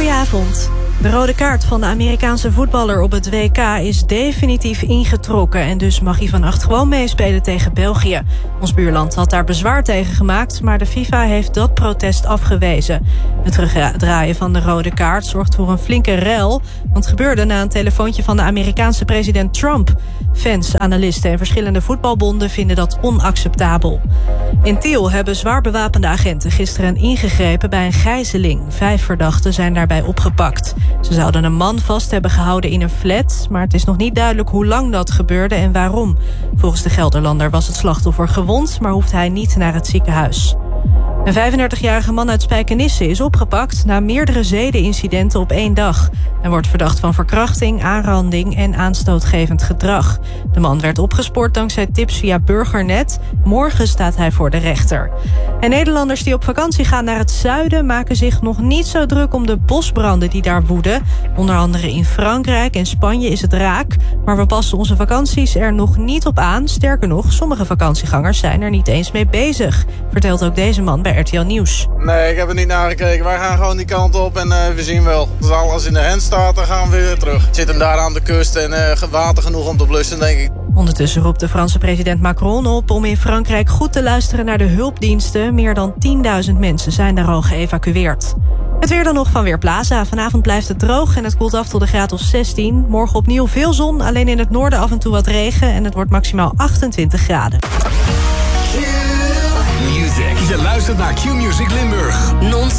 Goedenavond. De rode kaart van de Amerikaanse voetballer op het WK is definitief ingetrokken. En dus mag hij vannacht gewoon meespelen tegen België. Ons buurland had daar bezwaar tegen gemaakt, maar de FIFA heeft dat protest afgewezen. Het terugdraaien van de rode kaart zorgt voor een flinke rel. Want het gebeurde na een telefoontje van de Amerikaanse president Trump. Fans, analisten en verschillende voetbalbonden vinden dat onacceptabel. In Tiel hebben zwaar bewapende agenten gisteren ingegrepen bij een gijzeling. 5 verdachten zijn daarbij opgepakt. Ze zouden een man vast hebben gehouden in een flat, maar het is nog niet duidelijk hoe lang dat gebeurde en waarom. Volgens de Gelderlander was het slachtoffer gewond, maar hoeft hij niet naar het ziekenhuis. Een 35-jarige man uit Spijkenisse is opgepakt na meerdere zedenincidenten op 1 dag. Hij wordt verdacht van verkrachting, aanranding en aanstootgevend gedrag. De man werd opgespoord dankzij tips via Burgernet. Morgen staat hij voor de rechter. En Nederlanders die op vakantie gaan naar het zuiden maken zich nog niet zo druk om de bosbranden die daar woeden. Onder andere in Frankrijk en Spanje is het raak. Maar we passen onze vakanties er nog niet op aan. Sterker nog, sommige vakantiegangers zijn er niet eens mee bezig. Vertelt ook deze man bij RTL Nieuws. Nee, ik heb er niet naar gekeken. Wij gaan gewoon die kant op en we zien wel. Dus als in de hand staat, dan gaan we weer terug. Zit hem daar aan de kust en water genoeg om te blussen, denk ik. Ondertussen roept de Franse president Macron op om in Frankrijk goed te luisteren naar de hulpdiensten. Meer dan 10.000 mensen zijn daar al geëvacueerd. Het weer dan nog van Weerplaza. Vanavond blijft het droog en het koelt af tot een graad of 16. Morgen opnieuw veel zon, alleen in het noorden af en toe wat regen. En het wordt maximaal 28 graden. Je luistert naar Q-Music Limburg. Non-stop